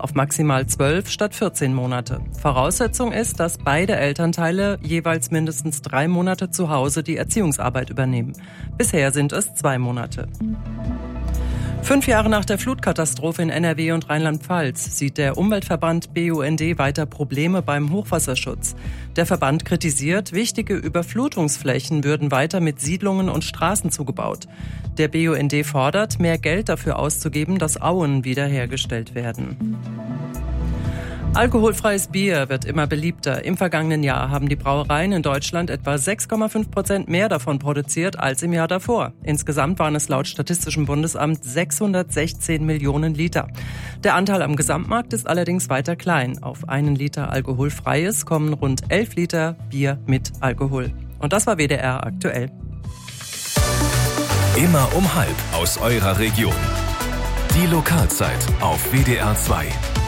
auf maximal 12 statt 14 Monate. Voraussetzung ist, dass beide Elternteile jeweils mindestens 3 Monate zu Hause die Erziehungsarbeit übernehmen. Bisher sind es 2 Monate. 5 Jahre nach der Flutkatastrophe in NRW und Rheinland-Pfalz sieht der Umweltverband BUND weiter Probleme beim Hochwasserschutz. Der Verband kritisiert, wichtige Überflutungsflächen würden weiter mit Siedlungen und Straßen zugebaut. Der BUND fordert, mehr Geld dafür auszugeben, dass Auen wiederhergestellt werden. Alkoholfreies Bier wird immer beliebter. Im vergangenen Jahr haben die Brauereien in Deutschland etwa 6,5% mehr davon produziert als im Jahr davor. Insgesamt waren es laut Statistischem Bundesamt 616 Millionen Liter. Der Anteil am Gesamtmarkt ist allerdings weiter klein. Auf 1 Liter alkoholfreies kommen rund 11 Liter Bier mit Alkohol. Und das war WDR aktuell. Immer um 12 aus eurer Region. Die Lokalzeit auf WDR 2.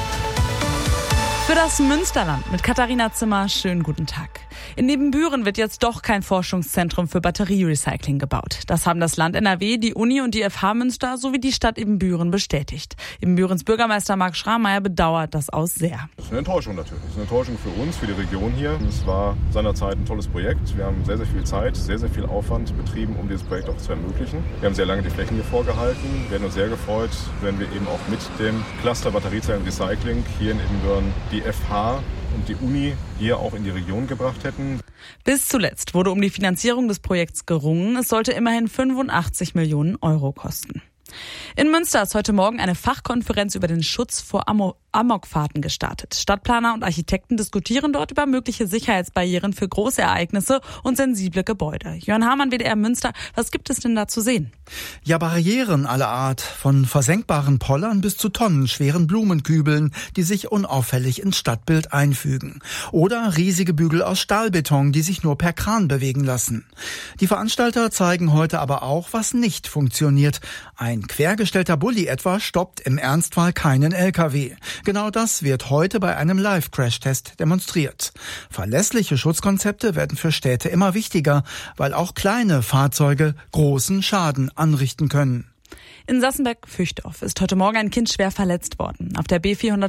Für das Münsterland mit Katharina Zimmer, schönen guten Tag. In Nebenbüren wird jetzt doch kein Forschungszentrum für Batterierecycling gebaut. Das haben das Land NRW, die Uni und die FH Münster sowie die Stadt Ebenbüren bestätigt. Ebenbürens Bürgermeister Marc Schrammeier bedauert das aus sehr. Das ist eine Enttäuschung natürlich. Das ist eine Enttäuschung für uns, für die Region hier. Es war seinerzeit ein tolles Projekt. Wir haben sehr, sehr viel Zeit, sehr, sehr viel Aufwand betrieben, um dieses Projekt auch zu ermöglichen. Wir haben sehr lange die Flächen hier vorgehalten. Wir hätten uns sehr gefreut, wenn wir eben auch mit dem Cluster Batteriezellen Recycling hier in Ebenbüren die FH und die Uni hier auch in die Region gebracht hätten. Bis zuletzt wurde um die Finanzierung des Projekts gerungen. Es sollte immerhin 85 Millionen Euro kosten. In Münster ist heute Morgen eine Fachkonferenz über den Schutz vor Amokfahrten gestartet. Stadtplaner und Architekten diskutieren dort über mögliche Sicherheitsbarrieren für große Ereignisse und sensible Gebäude. Jörn Hamann, WDR Münster, was gibt es denn da zu sehen? Ja, Barrieren aller Art, von versenkbaren Pollern bis zu tonnenschweren Blumenkübeln, die sich unauffällig ins Stadtbild einfügen. Oder riesige Bügel aus Stahlbeton, die sich nur per Kran bewegen lassen. Die Veranstalter zeigen heute aber auch, was nicht funktioniert. Ein quergestellter Bulli etwa stoppt im Ernstfall keinen LKW. Genau das wird heute bei einem Live-Crash-Test demonstriert. Verlässliche Schutzkonzepte werden für Städte immer wichtiger, weil auch kleine Fahrzeuge großen Schaden anrichten können. In Sassenberg-Füchthof ist heute Morgen ein Kind schwer verletzt worden. Auf der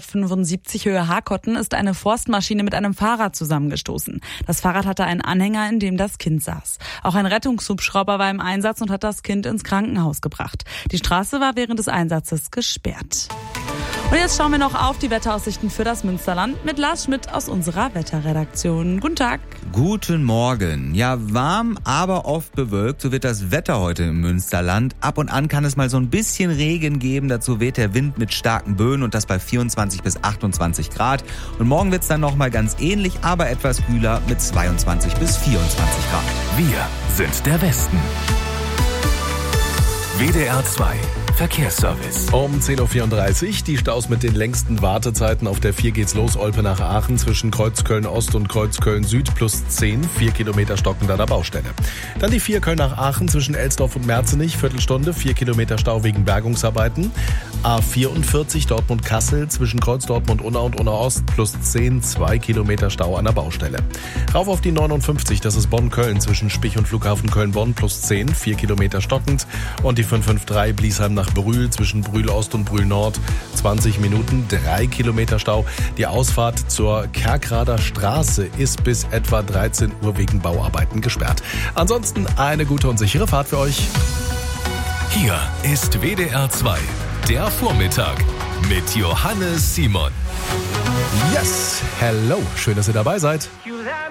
B475 Höhe Hakotten ist eine Forstmaschine mit einem Fahrrad zusammengestoßen. Das Fahrrad hatte einen Anhänger, in dem das Kind saß. Auch ein Rettungshubschrauber war im Einsatz und hat das Kind ins Krankenhaus gebracht. Die Straße war während des Einsatzes gesperrt. Und jetzt schauen wir noch auf die Wetteraussichten für das Münsterland mit Lars Schmidt aus unserer Wetterredaktion. Guten Tag. Guten Morgen. Ja, warm, aber oft bewölkt. So wird das Wetter heute im Münsterland. Ab und an kann es mal so ein bisschen Regen geben. Dazu weht der Wind mit starken Böen und das bei 24 bis 28 Grad. Und morgen wird es dann nochmal ganz ähnlich, aber etwas kühler mit 22 bis 24 Grad. Wir sind der Westen. WDR 2 Verkehrsservice. Um 10.34 Uhr die Staus mit den längsten Wartezeiten. Auf der 4 geht's los, Olpe nach Aachen zwischen Kreuzköln Ost und Kreuzköln Süd plus 10, 4 Kilometer stockend an der Baustelle. Dann die 4 Köln nach Aachen zwischen Elsdorf und Merzenich, Viertelstunde, 4 Kilometer Stau wegen Bergungsarbeiten. A44 Dortmund-Kassel zwischen Kreuz Dortmund-Unna und Unna-Ost plus 10, 2 Kilometer Stau an der Baustelle. Rauf auf die 59, das ist Bonn-Köln zwischen Spich und Flughafen Köln-Bonn plus 10, 4 Kilometer stockend. Und die 553 Bliesheim nach Brühl zwischen Brühl Ost und Brühl Nord 20 Minuten, 3 Kilometer Stau. Die Ausfahrt zur Kerkrader Straße ist bis etwa 13 Uhr wegen Bauarbeiten gesperrt. Ansonsten eine gute und sichere Fahrt für euch. Hier ist WDR 2, der Vormittag mit Johannes Simon. Yes, hello, schön, dass ihr dabei seid.